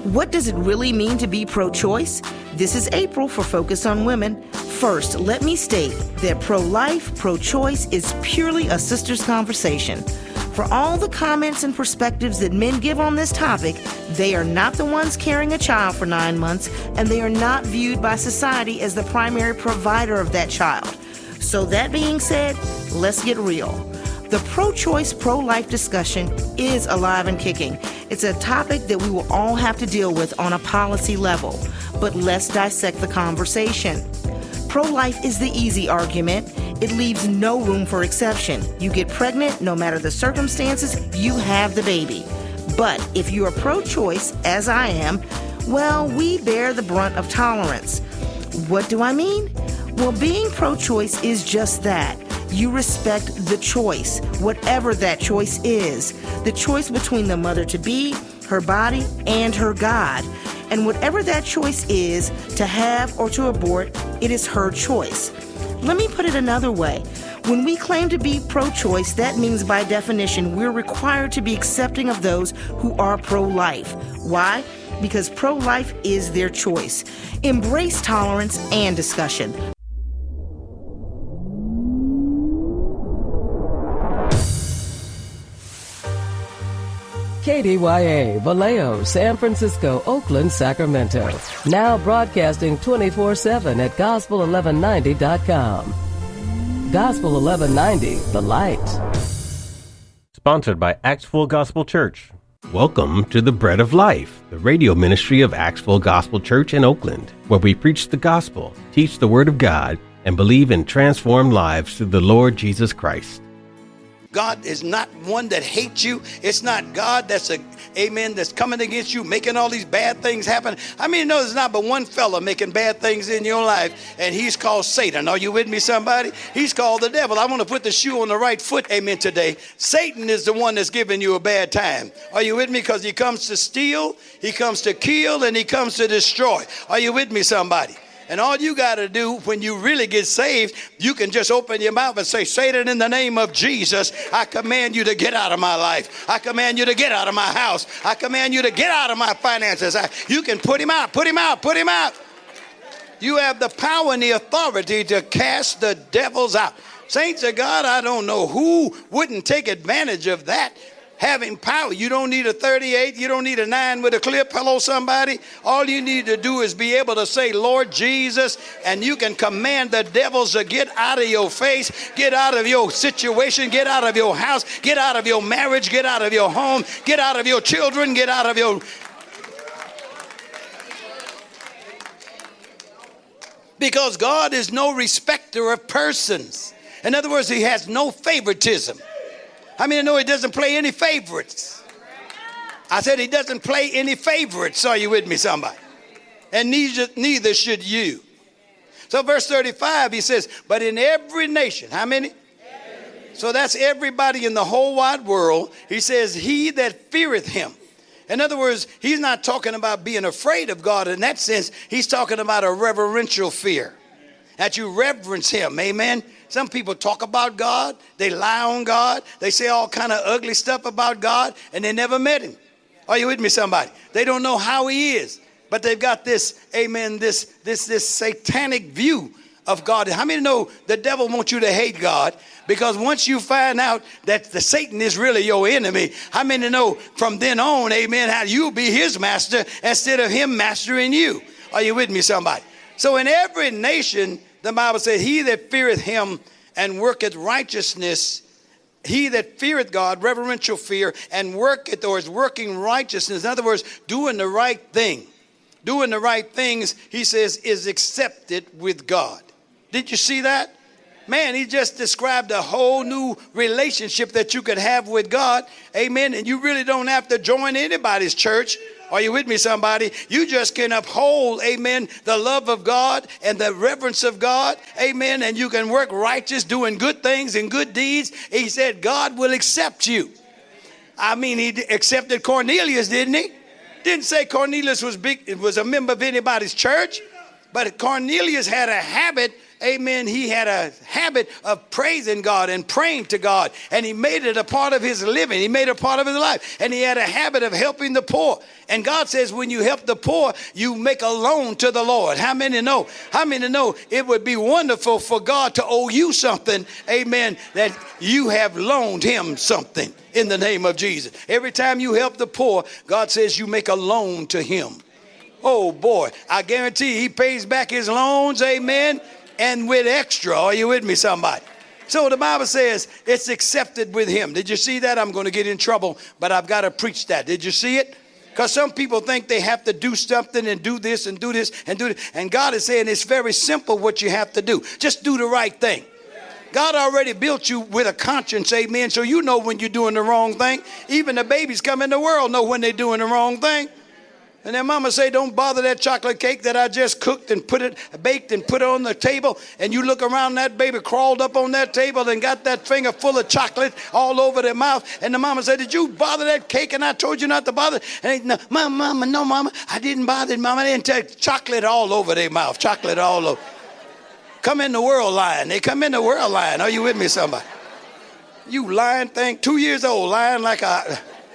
What does it really mean to be pro-choice? This is April for Focus on Women. First, let me state that pro-life, pro-choice is purely a sister's conversation. For all the comments and perspectives that men give on this topic, they are not the ones carrying a child for 9 months, and they are not viewed by society as the primary provider of that child. So that being said, let's get real. The pro-choice, pro-life discussion is alive and kicking. It's a topic that we will all have to deal with on a policy level. But let's dissect the conversation. Pro-life is the easy argument. It leaves no room for exception. You get pregnant, no matter the circumstances, you have the baby. But if you are pro-choice, as I am, well, we bear the brunt of tolerance. What do I mean? Well, being pro-choice is just that. You respect the choice, whatever that choice is. The choice between the mother-to-be, her body, and her God. And whatever that choice is, to have or to abort, it is her choice. Let me put it another way. When we claim to be pro-choice, that means by definition, we're required to be accepting of those who are pro-life. Why? Because pro-life is their choice. Embrace tolerance and discussion. KDYA, Vallejo, San Francisco, Oakland, Sacramento. Now broadcasting 24/7 at Gospel1190.com. Gospel 1190, the light. Sponsored by Axville Gospel Church. Welcome to the Bread of Life, the radio ministry of Axville Gospel Church in Oakland, where we preach the gospel, teach the Word of God, and believe in transformed lives through the Lord Jesus Christ. God is not one that hates you. It's not God that's that's coming against you, making all these bad things happen. I mean, no, there's not but one fella making bad things in your life, and he's called Satan. Are you with me, somebody? He's called the devil. I want to put the shoe on the right foot, amen, today. Satan is the one that's giving you a bad time. Are you with me? Because he comes to steal, he comes to kill, and he comes to destroy. Are you with me, somebody? And all you got to do when you really get saved, you can just open your mouth and say, Satan, in the name of Jesus, I command you to get out of my life. I command you to get out of my house. I command you to get out of my finances. You can put him out, put him out, put him out. You have the power and the authority to cast the devils out. Saints of God, I don't know who wouldn't take advantage of that. Having power. You don't need a 38. You don't need a 9 with a clip. Hello, somebody. All you need to do is be able to say, Lord Jesus, and you can command the devils to get out of your face, get out of your situation, get out of your house, get out of your marriage, get out of your home, get out of your children, get out of your... Because God is no respecter of persons. In other words, he has no favoritism. I mean, no, he doesn't play any favorites. I said he doesn't play any favorites. Are you with me, somebody? And neither should you. So verse 35, he says, but in every nation, how many? So that's everybody in the whole wide world. He says, he that feareth him. In other words, he's not talking about being afraid of God in that sense. He's talking about a reverential fear. That you reverence him. Amen. Some people talk about God. They lie on God. They say all kind of ugly stuff about God, and they never met him. Are you with me, somebody? They don't know how he is, but they've got this, amen, this satanic view of God. How many know the devil wants you to hate God? Because once you find out that the Satan is really your enemy, how many know from then on, amen, how you'll be his master instead of him mastering you? Are you with me, somebody? So in every nation, the Bible says, he that feareth him and worketh righteousness, he that feareth God, reverential fear, and worketh, or is working righteousness. In other words, doing the right thing. Doing the right things, he says, is accepted with God. Did you see that? Man, he just described a whole new relationship that you could have with God. Amen. And you really don't have to join anybody's church. Are you with me, somebody? You just can uphold, amen, the love of God and the reverence of God, amen, and you can work righteous, doing good things and good deeds. He said God will accept you. I mean, he accepted Cornelius, didn't he? Didn't say Cornelius was a member of anybody's church, but Cornelius had a habit, amen, he had a habit of praising God and praying to God. And he made it a part of his living. He made it a part of his life. And he had a habit of helping the poor. And God says when you help the poor, you make a loan to the Lord. How many know? How many know it would be wonderful for God to owe you something, amen, that you have loaned him something in the name of Jesus. Every time you help the poor, God says you make a loan to him. Oh boy, I guarantee he pays back his loans, amen, and with extra. Are you with me, somebody? So the Bible says it's accepted with him. Did you see that? I'm going to get in trouble, but I've got to preach that. Did you see it? Because some people think they have to do something and do this and do this and do this. And God is saying it's very simple what you have to do. Just do the right thing. God already built you with a conscience, amen, so you know when you're doing the wrong thing. Even the babies come in the world know when they're doing the wrong thing. And their mama say, don't bother that chocolate cake that I just cooked and baked and put it on the table. And you look around, that baby crawled up on that table and got that finger full of chocolate all over their mouth. And the mama said, did you bother that cake? And I told you not to bother. And no, mama, I didn't bother it, mama. They didn't tell chocolate all over their mouth, chocolate all over. Come in the world lying. They come in the world lying. Are you with me, somebody? You lying thing, 2 years old, lying like a...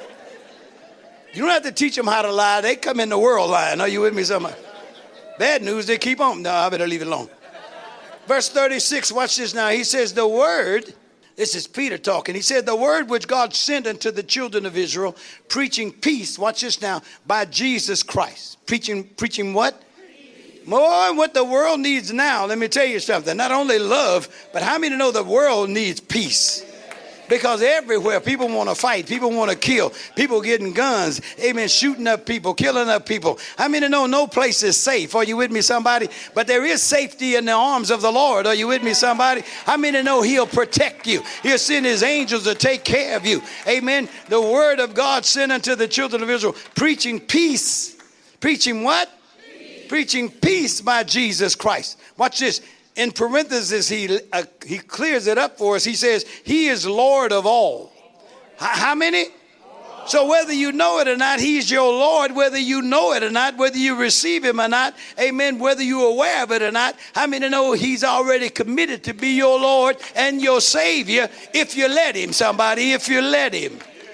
You don't have to teach them how to lie. They come in the world lying. Are you with me, somebody? Bad news, they keep on. No, I better leave it alone. Verse 36, watch this now. He says, the word, this is Peter talking. He said, the word which God sent unto the children of Israel, preaching peace, watch this now, by Jesus Christ. Preaching what? More what the world needs now. Let me tell you something. Not only love, but how many know the world needs peace? Because everywhere people want to fight, people want to kill, people getting guns, amen, shooting up people, killing up people. How many know no place is safe? Are you with me, somebody? But there is safety in the arms of the Lord. Are you with me, somebody? How many know he'll protect you? He'll send his angels to take care of you. Amen. The word of God sent unto the children of Israel, preaching peace. Preaching what? Peace. Preaching peace by Jesus Christ. Watch this. In parentheses, he clears it up for us. He says, he is Lord of all. How many? So whether you know it or not, he's your Lord. Whether you know it or not, whether you receive him or not, amen, whether you're aware of it or not, how many know he's already committed to be your Lord and your Savior if you let him, somebody, if you let him.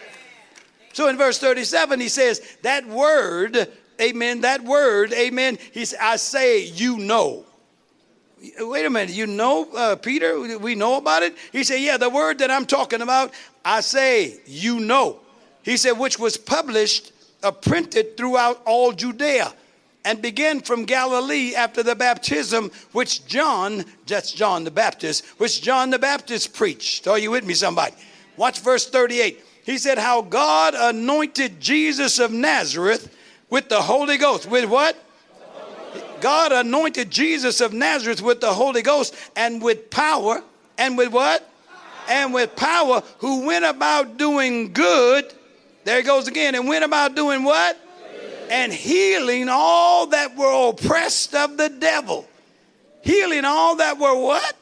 So in verse 37, he says, that word, amen, he said, I say, you know. Wait a minute, you know, Peter, we know about it? He said, yeah, the word that I'm talking about, I say, you know. He said, which was published, printed throughout all Judea, and began from Galilee after the baptism which John the Baptist preached. Are you with me, somebody? Watch verse 38. He said, how God anointed Jesus of Nazareth with the Holy Ghost. With what? God anointed Jesus of Nazareth with the Holy Ghost and with power. And with what? And with power, who went about doing good. There he goes again. And went about doing what? Good. And healing all that were oppressed of the devil. Healing all that were what?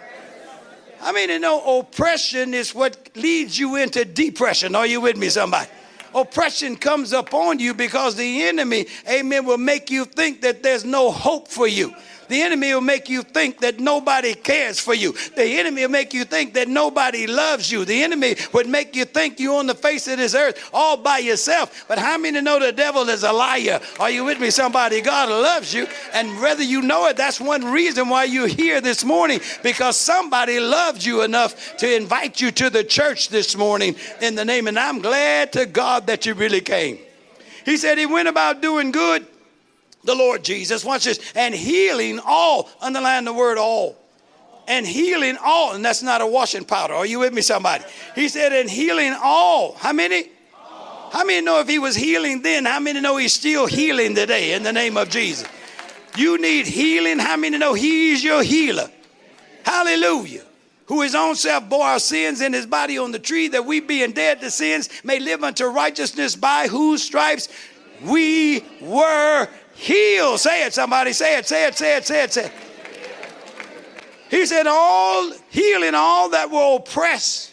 I mean, you know, oppression is what leads you into depression. Are you with me, somebody? Oppression comes upon you because the enemy, amen, will make you think that there's no hope for you. The enemy will make you think that nobody cares for you. The enemy will make you think that nobody loves you. The enemy would make you think you're on the face of this earth all by yourself. But how many know the devil is a liar? Are you with me, somebody? God loves you. And whether you know it, that's one reason why you're here this morning, because somebody loved you enough to invite you to the church this morning in the name. And I'm glad to God that you really came. He said he went about doing good. The Lord Jesus, watch this, and healing all, underline the word all, and healing all, and that's not a washing powder. Are you with me, somebody? He said, and healing all. How many? All. How many know if he was healing then, how many know he's still healing today in the name of Jesus? You need healing. How many know he's your healer? Hallelujah. Who his own self bore our sins in his body on the tree, that we being dead to sins may live unto righteousness, by whose stripes we were healed. Say it, somebody. Say it. He said, all healing all that were oppressed.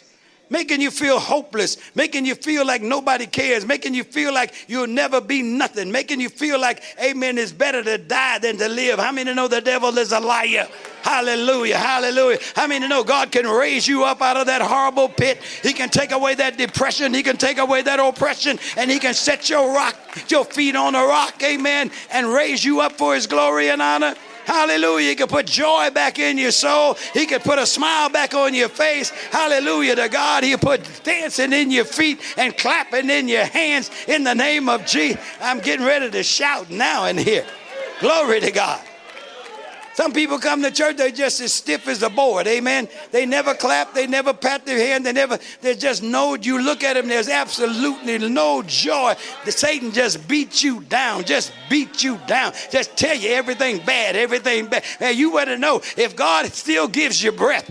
making you feel hopeless, making you feel like nobody cares, making you feel like you'll never be nothing, making you feel like, amen, it's better to die than to live. How many know the devil is a liar? Hallelujah, hallelujah. How many know God can raise you up out of that horrible pit? He can take away that depression. He can take away that oppression, and he can set your feet on a rock, amen, and raise you up for his glory and honor. Hallelujah. He can put joy back in your soul. He can put a smile back on your face. Hallelujah to God. He'll put dancing in your feet and clapping in your hands in the name of Jesus. I'm getting ready to shout now in here. Glory to God. Some people come to church, they're just as stiff as a board, amen. They never clap, they never pat their hand, there's just no, you look at them, there's absolutely no joy. Satan just beats you down, just tell you everything bad. Now you better know, if God still gives you breath,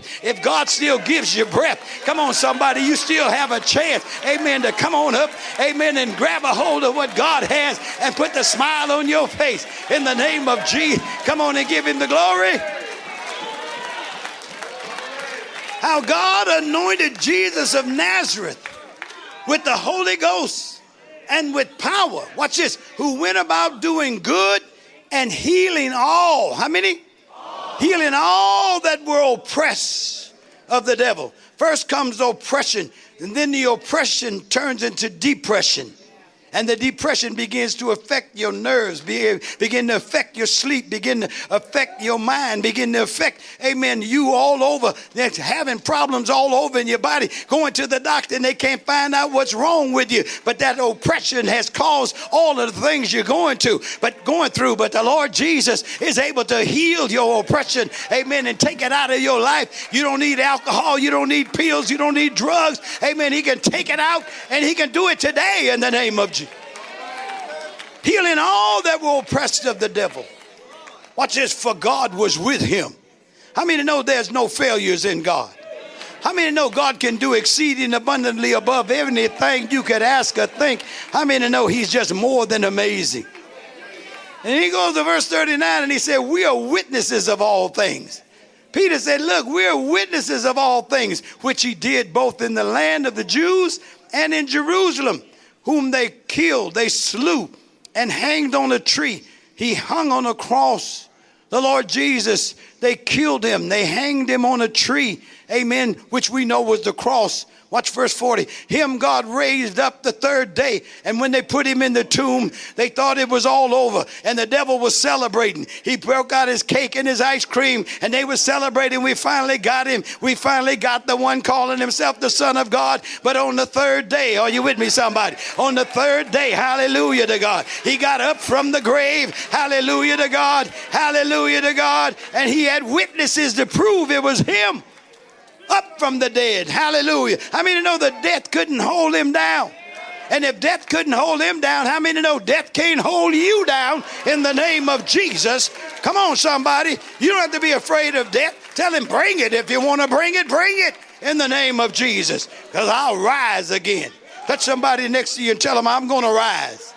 come on somebody, you still have a chance, amen, to come on up, amen, and grab a hold of what God has and put the smile on your face in the name of Jesus. Come on and give him the glory. How God anointed Jesus of Nazareth with the Holy Ghost and with power. Watch this. Who went about doing good and healing all. How many? All. Healing all that were oppressed of the devil. First comes oppression, and then the oppression turns into depression. And the depression begins to affect your nerves, begin to affect your sleep, begin to affect your mind, begin to affect, amen, you all over. They're having problems all over in your body, going to the doctor and they can't find out what's wrong with you. But that oppression has caused all of the things you're going through. But the Lord Jesus is able to heal your oppression, amen, and take it out of your life. You don't need alcohol, you don't need pills, you don't need drugs, amen. He can take it out and he can do it today in the name of Jesus. Healing all that were oppressed of the devil. Watch this, for God was with him. How many know there's no failures in God? How many know God can do exceeding abundantly above anything you could ask or think? How many know he's just more than amazing? And he goes to verse 39 and he said, we are witnesses of all things. Peter said, look, we are witnesses of all things, which he did both in the land of the Jews and in Jerusalem, whom they killed, they slew, and hanged on a tree. He hung on a cross. The Lord Jesus, they killed him. They hanged him on a tree. Amen. Which we know was the cross. Watch verse 40. Him God raised up the third day. And when they put him in the tomb, they thought it was all over. And the devil was celebrating. He broke out his cake and his ice cream. And they were celebrating. We finally got him. We finally got the one calling himself the Son of God. But on the third day, are you with me, somebody? On the third day, hallelujah to God. He got up from the grave. Hallelujah to God. Hallelujah to God. And he had witnesses to prove it was him. Up from the dead. Hallelujah. How many know that death couldn't hold him down? And if death couldn't hold him down, how many know death can't hold you down in the name of Jesus? Come on, somebody. You don't have to be afraid of death. Tell him, bring it. If you want to bring it in the name of Jesus. Because I'll rise again. Touch somebody next to you and tell them, I'm going to rise.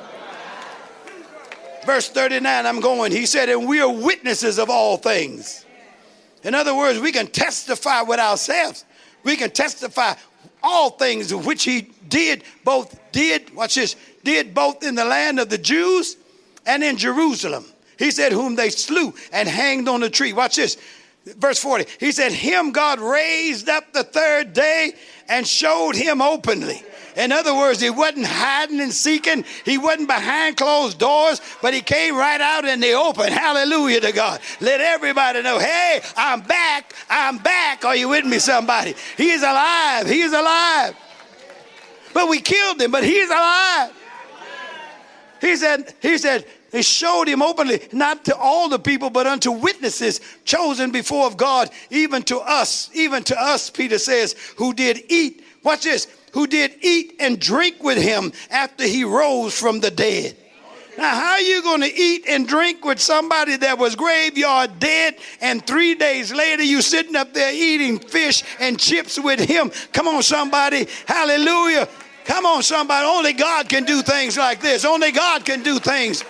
Verse 39, I'm going. He said, and we are witnesses of all things. In other words, we can testify with ourselves. We can testify all things which he did both in the land of the Jews and in Jerusalem. He said, whom they slew and hanged on a tree. Watch this. Verse 40. He said, him God raised up the third day and showed him openly. In other words, he wasn't hiding and seeking. He wasn't behind closed doors, but he came right out in the open. Hallelujah to God. Let everybody know, hey, I'm back. I'm back. Are you with me, somebody? He's alive. He's alive. But we killed him, but he's alive. He said, they showed him openly, not to all the people, but unto witnesses chosen before of God, even to us, Peter says, who did eat. Watch this. Who did eat and drink with him after he rose from the dead. Now, how are you going to eat and drink with somebody that was graveyard dead, and 3 days later you sitting up there eating fish and chips with him? Come on, somebody. Hallelujah. Come on, somebody. Only God can do things like this. Only God can do things.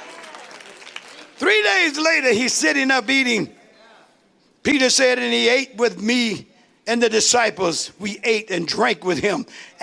3 days later, he's sitting up eating. Peter said, and he ate with me and the disciples, we ate and drank with him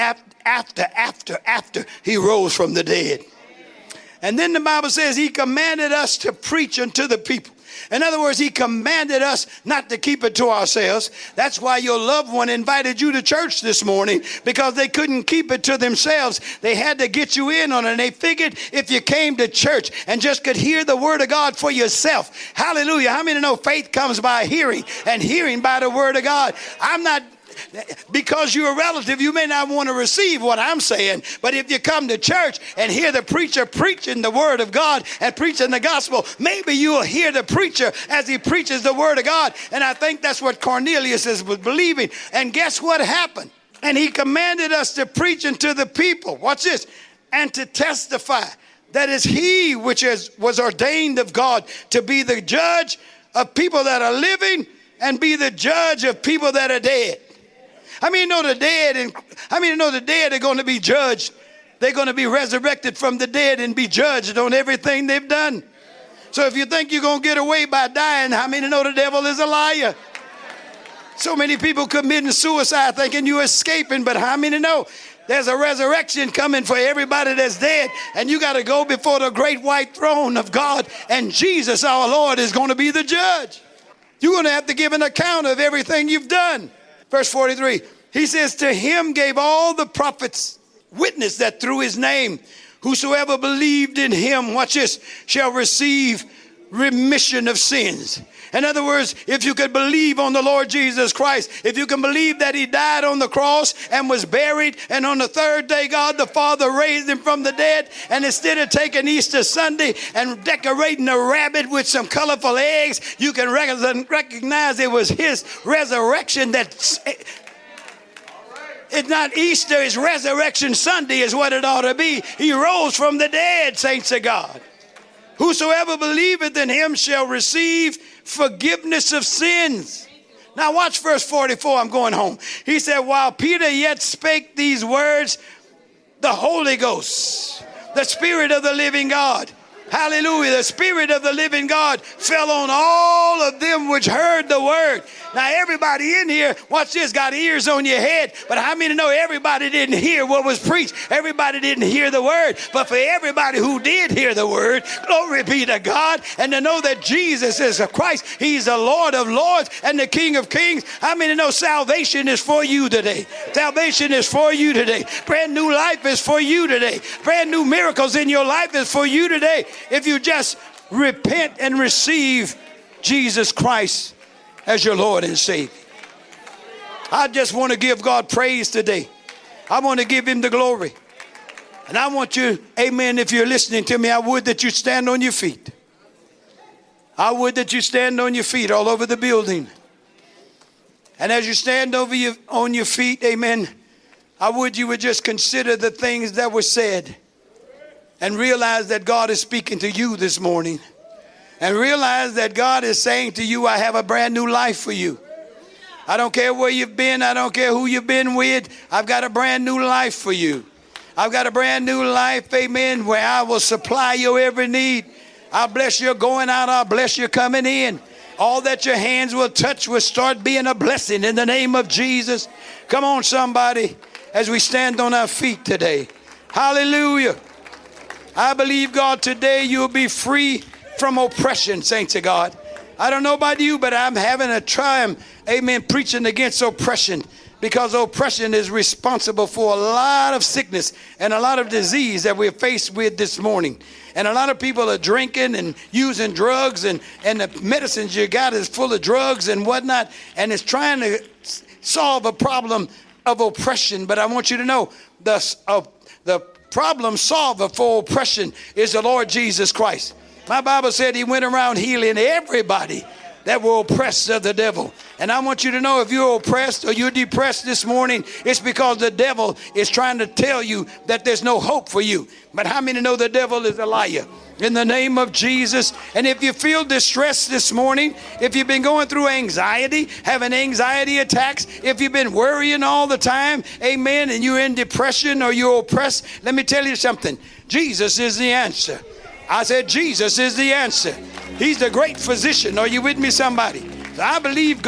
after he rose from the dead. And then the Bible says he commanded us to preach unto the people. In other words, he commanded us not to keep it to ourselves. That's why your loved one invited you to church this morning, because they couldn't keep it to themselves. They had to get you in on it. And they figured if you came to church and just could hear the word of God for yourself. Hallelujah. How many know faith comes by hearing, and hearing by the word of God? Because you're a relative, you may not want to receive what I'm saying, but if you come to church and hear the preacher preaching the word of God and preaching the gospel, maybe you'll hear the preacher as he preaches the word of God. And I think that's what Cornelius was believing. And guess what happened? And he commanded us to preach unto the people. Watch this. And to testify that is he which was ordained of God to be the judge of people that are living and be the judge of people that are dead. How many know the dead are going to be judged? They're going to be resurrected from the dead and be judged on everything they've done. So if you think you're going to get away by dying, how many know the devil is a liar? So many people committing suicide thinking you're escaping, but how many know there's a resurrection coming for everybody that's dead, and you got to go before the great white throne of God, and Jesus our Lord is going to be the judge. You're going to have to give an account of everything you've done. Verse 43, he says, to him gave all the prophets witness that through his name, whosoever believed in him, watch this, shall receive remission of sins. In other words, if you could believe on the Lord Jesus Christ, if you can believe that he died on the cross and was buried, and on the third day God the Father raised him from the dead, and instead of taking Easter Sunday and decorating a rabbit with some colorful eggs, you can recognize it was his resurrection. It's not Easter, it's Resurrection Sunday is what it ought to be. He rose from the dead, saints of God. Whosoever believeth in him shall receive forgiveness of sins. Now watch verse 44. I'm going home. He said, while Peter yet spake these words, the Holy Ghost, the Spirit of the living God, hallelujah, the Spirit of the living God fell on all of them which heard the word. Now everybody in here, watch this, got ears on your head, but how many know everybody didn't hear what was preached? Everybody didn't hear the word, but for everybody who did hear the word, glory be to God, and to know that Jesus is a Christ, he's the Lord of lords and the King of kings. How many know salvation is for you today? Salvation is for you today. Brand new life is for you today. Brand new miracles in your life is for you today. If you just repent and receive Jesus Christ as your Lord and Savior. I just want to give God praise today. I want to give him the glory. And I want you, amen, if you're listening to me, I would that you stand on your feet. I would that you stand on your feet all over the building. And as you stand on your feet, amen, I would you would just consider the things that were said. And realize that God is speaking to you this morning. And realize that God is saying to you, I have a brand new life for you. I don't care where you've been. I don't care who you've been with. I've got a brand new life for you. I've got a brand new life, amen, where I will supply your every need. I'll bless your going out. I'll bless your coming in. All that your hands will touch will start being a blessing in the name of Jesus. Come on, somebody, as we stand on our feet today. Hallelujah. I believe, God, today you'll be free from oppression, saints of God. I don't know about you, but I'm having a triumph, amen, preaching against oppression, because oppression is responsible for a lot of sickness and a lot of disease that we're faced with this morning. And a lot of people are drinking and using drugs, and the medicines you got is full of drugs and whatnot, and it's trying to solve a problem of oppression. But I want you to know the problem solver for oppression is the Lord Jesus Christ. My Bible said he went around healing everybody that were oppressed of the devil. And I want you to know, if you're oppressed or you're depressed this morning, it's because the devil is trying to tell you that there's no hope for you. But how many know the devil is a liar? In the name of Jesus. And if you feel distressed this morning, if you've been going through anxiety, having anxiety attacks, if you've been worrying all the time, amen, and you're in depression or you're oppressed, let me tell you something. Jesus is the answer. I said Jesus is the answer. He's the great physician. Are you with me, somebody? I believe